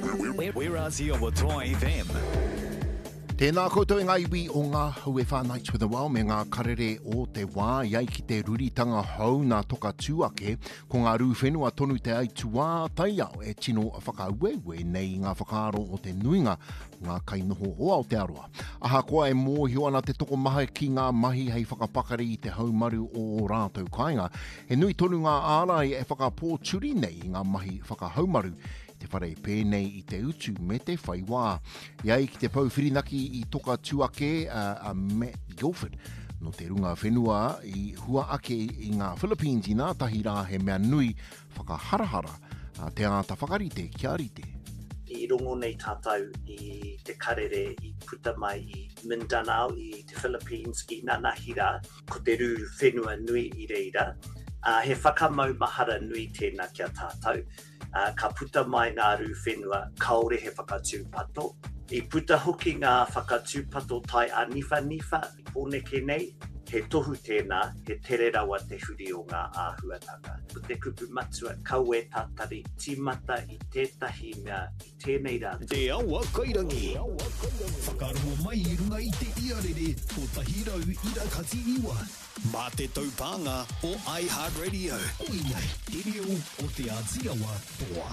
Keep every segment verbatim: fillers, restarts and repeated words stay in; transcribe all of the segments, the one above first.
We're Aussie o Toa F M. Tēnā koutou ngā iwi o ngā hau e whānights with the wow me ngā karere o te wā iai ki te ruritanga hau nā toka tūake ko ngā rū whenua tonu te ai tuā tai au e tino a whakauewe nei ngā whakaaro o te nuinga ngā kainoho o Aotearoa. Aha koa e mōhio ana te toko maha ki ngā mahi hei whakapakari i te haumaru o rātou kāinga. He nui tonu ngā ārai e whakapōturi nei ngā mahi whakahaumaru te whare pēnei i te utu me te whaiwā. Iai ki te pauwhirinaki i toka tuake a uh, Matt Guilford no te runga whenua i hua ake i ngā Philippines i ngā tahi rā he mea nui whakaharahara uh, te āta whakarite kia rite. I rongo nei tātou i te karere i puta mai i Mindanao i te Philippines i Nanahira ko te rū whenua nui i reira. Uh, he whakamau mahara nui tēnā kia tātou. Uh, ka puta mai ngā rū whenua kaore he whakatūpato. I puta hoki ngā whakatūpato tai a nifa nifa i pōneke nei, he tohu tēnā, he tere rawa te huri o ngā āhuatanga. Ko te kupu matua kau e tātari tīmata i tētahi mea i tēnei rā. Te awa kairangi. Whakaroa mai i runga i te iarere o tahirau ira kati iwa. Mā te taupanga o iHeartRadio. Oi nei, te reo o te Aotearoa toa.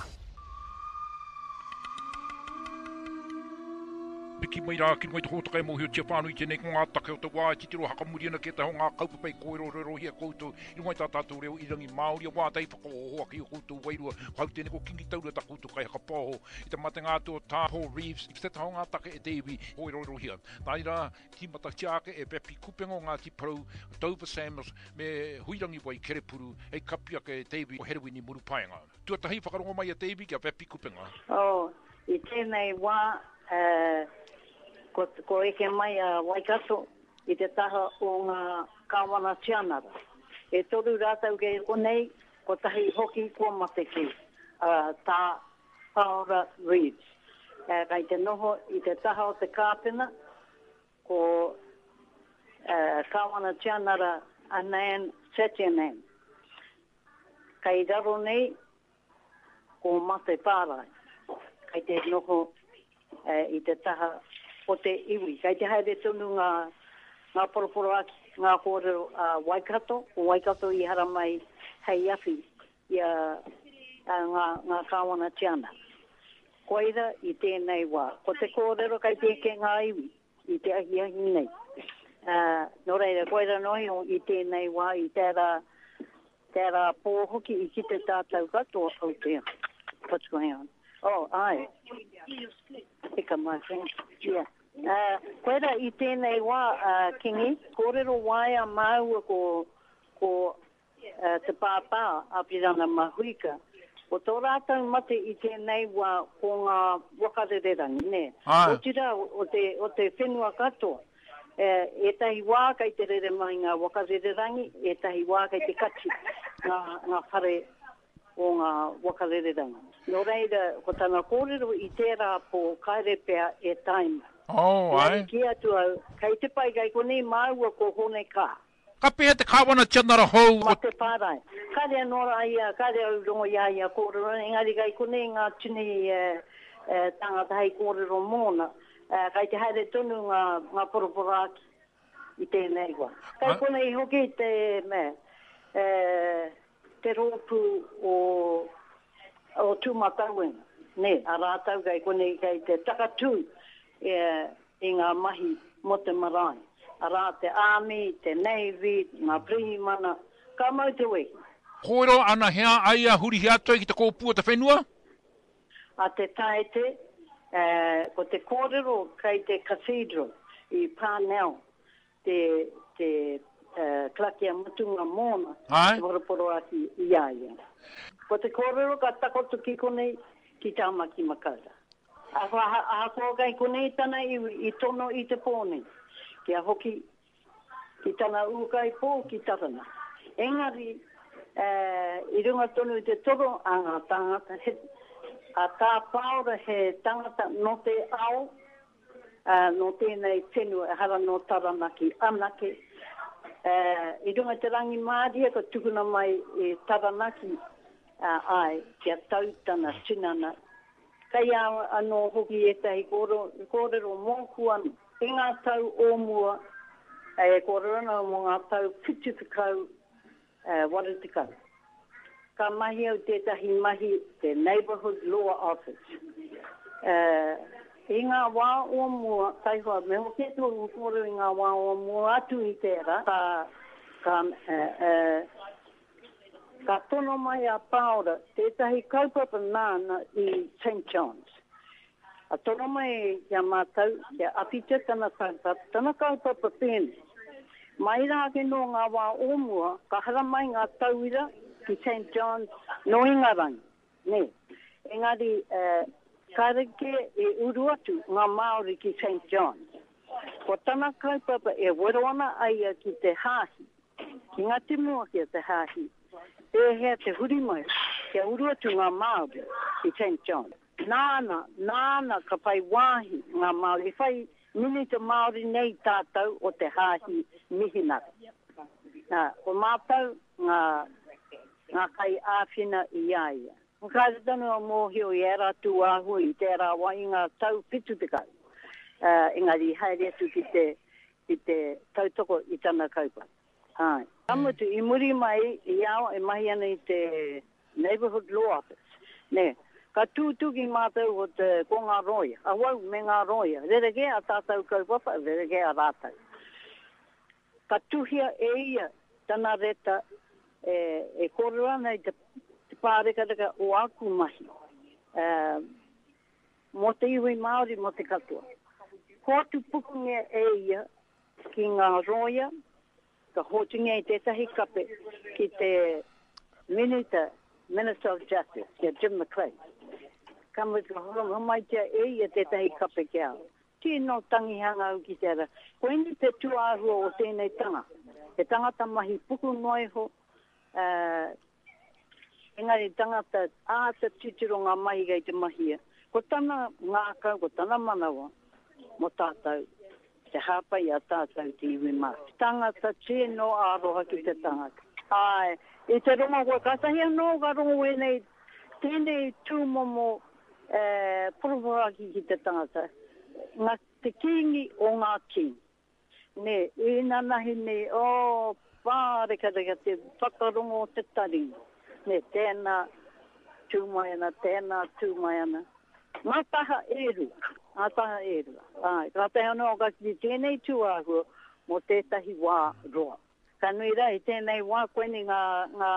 Piki mai rā ki mai te hōtaka e mōhio tia whānui tēnei ko ngā take o te wā e titiro hakamuri ana ki te ho ngā kaupapei koero rero hia koutou i rungai tā tātou reo irangi Māori a wā tei whakaohoa ki o koutou wairua hau tēnei ko kingi taura ta koutou kai hakapoho i te mate ngā tō tā Paul Reeves i te taho ngā take e Davey koero rero hia. Nāi rā tīmata tiake e pepi kupengo ngā ti parau Dover Sanders me huirangi wai kerepuru e kapi ake e Davey o Herewini muru paenga. Tuatahi whakarongo mai a Davey kia pepi kupenga. Oh, i tēnei wā uh... Ko, ko eke mai a Waikato i te taha o ngā kāwana tianara. E toru rātau ke konei, ko tahi hoki kua mateki, uh, tā Paula Reeves. Uh, kai te noho i te taha o te kāpena, ko uh, kāwana tianara Anan Setianan. Kai raro nei, ko mate pārai. Kai te noho uh, i te taha o te iwi. Kai te haere tonu ngā, ngā poroporo aki, ngā kōrero uh, Waikato, o Waikato i hara mai hei awhi i uh, uh, ngā, ngā kāwana tiana. Koira i tēnei wā. Ko te kōrero kai te ke ngā iwi, i te ahi ahi nei. Uh, no reira, koira nohi o i tēnei wā, i tērā, tērā pōhoki i ki te tātou katoa au tea. What's going on? Oh, ai. Eka mai friend. Yeah. Uh, koera i tēnei wā, uh, Kingi, kōrero waia māua ko, ko uh, te pāpā a Pirana Mahuika. O tō rātau mate i tēnei wā ko ngā wakarererangi, ne? Ai. O tira o te, o te whenua katoa. Uh, e tahi wā kai te rere mai ngā wakarererangi, e tahi wā kai te kati ngā, ngā whare o ngā wakarererangi. No reira, ko tana kōrero i tērā po kairepea e taima. Oh, ai. Ki atua, kai te pai kai konei māua ko hone kā. Ka pēha te kāwana tianara hou. Ma te pārai. Kare anora ia, kare au rongo ia ia kōrero. Engari kai konei ngā tini uh, uh, tangata hei kōrero mōna. Uh, kai te haere tonu ngā, ngā poroporaki i tēnei wā. Kai Ah. konei hoki te, me, uh, te rōpu o, o tūmatauenga. Ne, a rātau kai konei kai te takatū. E, i ngā mahi mo te marae. A rā te Army, te Navy, ngā Primana, ka mau te wei. Koero ana hea aia huri hiatoi ki te kōpua te whenua? A te taete, e, ko te kōrero kai te Cathedral i Parnell, te, te uh, klakia matunga mōna, Ai. te poroporo aki i aia. Ko te kōrero ka takoto ki konei ki tāmaki makara. A hako kai konei tana i, i tono i te pōne. Kia hoki ki tana ukai pō ki tarana. Engari, uh, i runga tonu i te toro a ngā tangata. He, a tā paura he tangata no te ao, uh, no tēnei whenua e hara no taranaki anake. Uh, I runga te rangi māria ka tukuna mai e taranaki uh, ai, kia tautana tinana Kaya ano hoki e tai koro, kōrero mōku anu. E ngā tau o mua, e kōrero ana mo ngā tau pitu tukau, wara tukau. Ka mahi au tētahi mahi, te Neighbourhood Law Office. Uh, I ngā wā o mua, tai hoa, me hoke tō kōrero I ngā wā o mua atu I tērā, ka, ka, uh, uh, ka tono mai a Paora, tētahi kaupapa nāna I Saint John's. A tono mai ia mātau, ia apite tana kaupapa, tana kaupapa pēne. Mai rā ke no ngā wā o mua, ka hara mai ngā tauira ki Saint John's no Ingarangi. Ne, engari, uh, kareke e uru atu ngā Māori ki Saint John's. Ko tana kaupapa e weroana aia ki te hāhi, ki ngā timua ki te hāhi. E hea te huri mai, kia uru atu ngā Māori ki Saint John. Nāna, nāna ka pai wāhi ngā Māori. Whai mini te Māori nei tātou o te hāhi mihinaka. Nā, o mātau ngā, ngā kai āwhina I aia. Kāre tanu o mōhio I era tū āhu I tērā wā I ngā tau pitu te kau. Uh, engari haere atu ki te, ki te tautoko I tana kaupa. Ai. Amutu, I muri mai, I ao, e mahi ana I te Neighbourhood Law Office. Ne, ka tūtuki mātou o te ko ngā roia. A wau me ngā roia. Rerege a tātou kaupapa, rerege a rātou. Ka tuhia e ia, tana reta, e, e kororana I te, te pārekareka o aku mahi. Uh, mo te iwi Māori, mo te katoa. Ko atu pukunga e ia, ki ngā roia, ka hotunga I tētahi kape ki te Minister, Minister of Justice, kia Jim McClay. Kamu ka horo mai tia e ia tētahi kape kia. Tino tangihanga au ki tēra. Ko eni te tuahua o tēnei tanga. Te tangata mahi puku noi ho, uh, engari tangata āta titiro ngā mahi gai te mahia. Ko tana ngākau, ko tana manawa, mo tātou. Te hāpai a tātou te iwi mā. Tangata tē no āroha ki te tangata. Ai, I te rongo koe, ka tahi anō ka rongo e nei, tēnei tūmomo eh, poroporaki ki te tangata. Ngā te kingi o ngā king. Ne, e nanahi ne, o, oh, pāreka reka te whakarongo o te taringa. Ne, tēnā tūmaiana, tēnā tūmaiana. Ngā taha eru. Ngā taha eru. Ai, ka tahi anō ka ki tēnei tuāhua mo tētahi wā roa. Ka nui rai tēnei wā koeni ngā, ngā,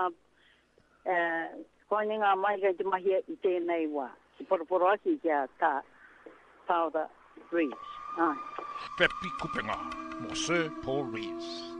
eh, koeni ngā maigai te mahia I tēnei wā. I poroporo aki kia tā, Paula Reeves. Ai. Pepi kupenga, mo Sir Paul Reeves.